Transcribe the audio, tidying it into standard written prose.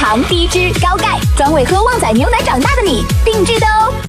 糖、低脂、高钙，专为喝旺仔牛奶长大的你定制的哦。